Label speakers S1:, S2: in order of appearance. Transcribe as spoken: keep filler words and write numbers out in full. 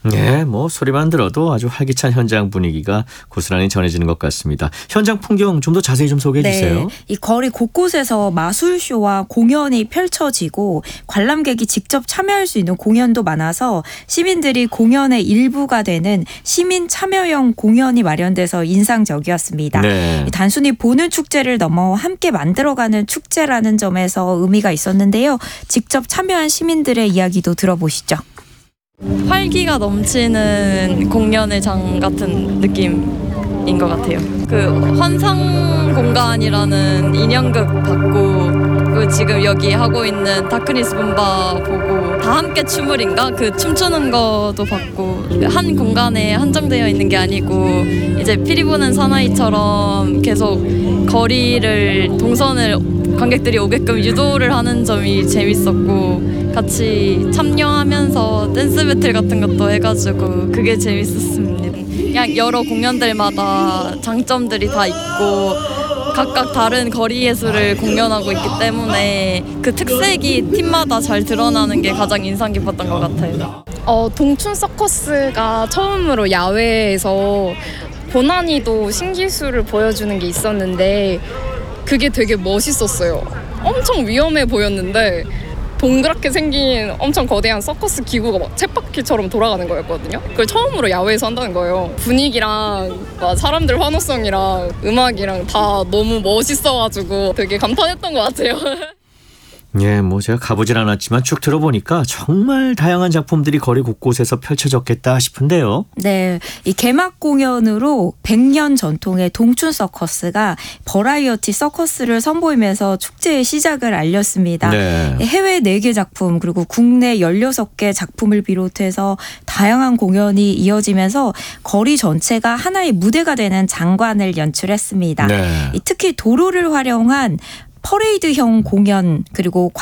S1: 네, 뭐 소리만 들어도 아주 활기찬 현장 분위기가 고스란히 전해지는 것 같습니다. 현장 풍경 좀 더 자세히 좀 소개해 주세요.
S2: 네, 이 거리 곳곳에서 마술쇼와 공연이 펼쳐지고 관람객이 직접 참여할 수 있는 공연도 많아서 시민들이 공연의 일부가 되는 시민 참여형 공연이 마련돼서 인상적이었습니다.
S1: 네.
S2: 단순히 보는 축제를 넘어 함께 만들어가는 축제라는 점에서 의미가 있었는데요. 직접 참여한 시민들의 이야기도 들어보시죠.
S3: 활기가 넘치는 공연의 장 같은 느낌인 것 같아요. 그 환상 공간이라는 인형극 봤고, 그 지금 여기 하고 있는 다크니스 분바 보고 다 함께 춤을인가? 그 춤추는 거도 봤고, 한 공간에 한정되어 있는 게 아니고 이제 피리 부는 사나이처럼 계속 거리를 동선을 관객들이 오게끔 유도를 하는 점이 재밌었고, 같이 참여하면서 댄스 배틀 같은 것도 해가지고 그게 재밌었습니다. 그냥 여러 공연들마다 장점들이 다 있고 각각 다른 거리 예술을 공연하고 있기 때문에 그 특색이 팀마다 잘 드러나는 게 가장 인상 깊었던 것 같아요.
S4: 어, 동춘 서커스가 처음으로 야외에서 고난이도 신기술을 보여주는 게 있었는데 그게 되게 멋있었어요. 엄청 위험해 보였는데 동그랗게 생긴 엄청 거대한 서커스 기구가 막 쳇바퀴처럼 돌아가는 거였거든요. 그걸 처음으로 야외에서 한다는 거예요. 분위기랑 막 사람들 환호성이랑 음악이랑 다 너무 멋있어가지고 되게 감탄했던 것 같아요.
S1: 예, 뭐 제가 가보진 않았지만 쭉 들어보니까 정말 다양한 작품들이 거리 곳곳에서 펼쳐졌겠다 싶은데요.
S2: 네, 이 개막 공연으로 백 년 전통의 동춘 서커스가 버라이어티 서커스를 선보이면서 축제의 시작을 알렸습니다.
S1: 네.
S2: 해외 네 개 작품 그리고 국내 열여섯 개 작품을 비롯해서 다양한 공연이 이어지면서 거리 전체가 하나의 무대가 되는 장관을 연출했습니다.
S1: 네.
S2: 특히 도로를 활용한 퍼레이드형 공연 그리고